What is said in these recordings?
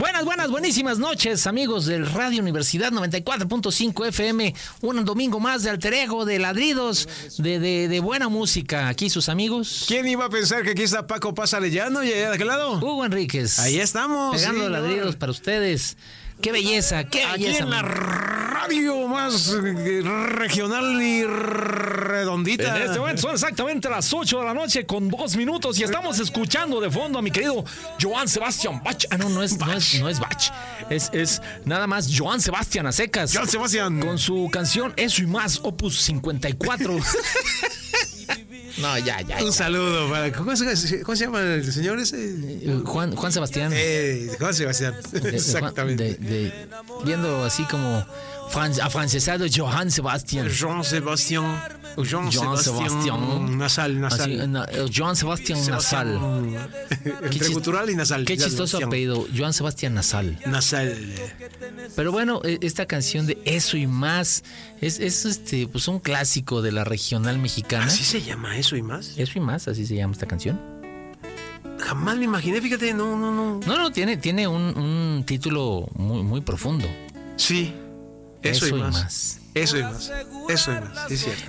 Buenísimas noches, amigos del Radio Universidad 94.5 FM. Un domingo más de Alter Ego, de ladridos, de buena música. Aquí sus amigos. ¿Quién iba a pensar que aquí está Paco Paz Arellano y allá de aquel lado? Hugo Enríquez. Ahí estamos. Pegando ladridos para ustedes. ¡Qué belleza, qué belleza! Aquí en la radio más regional y redondita. En este momento son exactamente las 8 de la noche con 2 minutos y estamos escuchando de fondo a mi querido Johann Sebastian Bach. Ah, no es Bach. Es nada más Johann Sebastian a secas. Johann Sebastian. Con su canción Eso y Más, Opus 54. No, ya. Un saludo para... ¿Cómo se llama el señor ese? Juan Sebastián. Juan Sebastián. Exactamente. Viendo así como afrancesado Johann Sebastián. Jean Sebastián Nasal. Johann Sebastián Nasal. Entre gutural y nasal. Qué chistoso apellido. Johann Sebastián Nasal. Pero bueno, esta canción de Eso y Más es pues un clásico de la regional mexicana. ¿Así se llama Eso y Más? Eso y Más, así se llama esta canción. Jamás me imaginé, fíjate, no. No, tiene un título muy profundo. Sí. Eso y más. Eso y más, sí es cierto.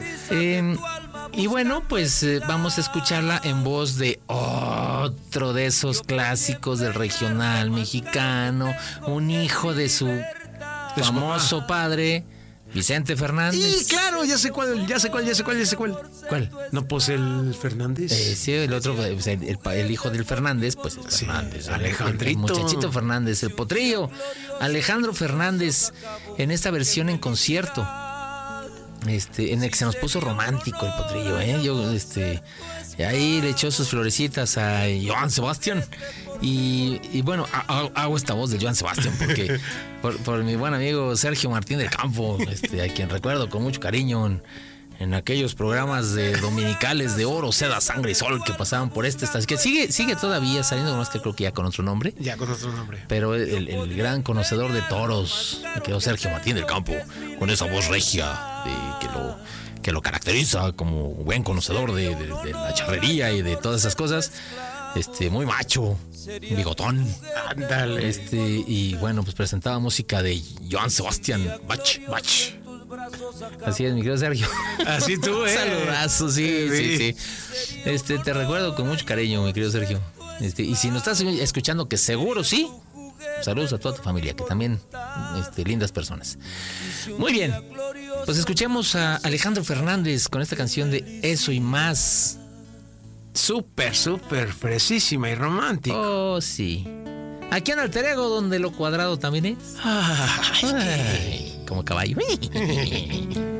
Y bueno, pues vamos a escucharla en voz de otro de esos clásicos del regional mexicano, un hijo de su famoso padre, Vicente Fernández. Y claro, ya sé cuál. ¿Cuál? No, pues el Fernández. Sí, el otro, el hijo del Fernández, pues es Fernández. Alejandrito. El muchachito Fernández, el potrillo. Alejandro Fernández, en esta versión en concierto. En el que se nos puso romántico el potrillo, y ahí le echó sus florecitas a Johann Sebastián. Y bueno, hago esta voz de Johann Sebastián porque por mi buen amigo Sergio Martín del Campo, a quien recuerdo con mucho cariño en aquellos programas de dominicales de Oro, Seda, Sangre y Sol que pasaban por estación, que sigue todavía saliendo, más que creo que ya con otro nombre. Pero el gran conocedor de toros, me quedó Sergio Martín del Campo, con esa voz regia que lo caracteriza como buen conocedor de la charrería y de todas esas cosas. Muy macho, bigotón. Ándale. Y bueno, pues presentaba música de Johann Sebastian Bach. Así es, mi querido Sergio. Así tú, Saludazo, sí. Te recuerdo con mucho cariño, mi querido Sergio. Y si nos estás escuchando, que seguro sí, saludos a toda tu familia, que también lindas personas. Muy bien, pues escuchemos a Alejandro Fernández con esta canción de Eso y Más. Súper fresísima y romántica. Oh, sí. Aquí en Alter Ego, donde lo cuadrado también es. Ay, como caballo.